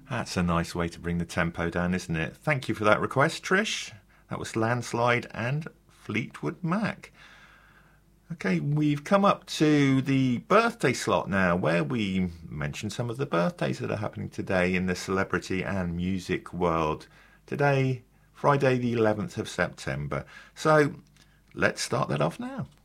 That's a nice way to bring the tempo down, isn't it? Thank you for that request, Trish. That was Landslide and Fleetwood Mac. Okay, we've come up to the birthday slot now, where we mention some of the birthdays that are happening today in the celebrity and music world. Today, Friday the 11th of September. So let's start that off now.